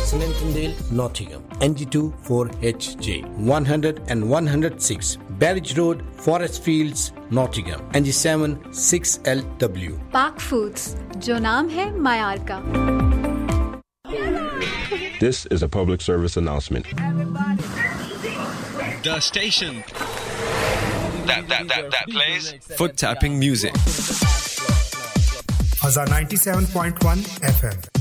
Snintondale, Nottingham. NG2 4HJ. 100 and 106 Barrage Road, Forest Fields, Nottingham. NG7 6LW. Park Foods, जो नाम है मायार का. This is a public service announcement. The station that plays foot tapping music. Hazar 97.1 FM.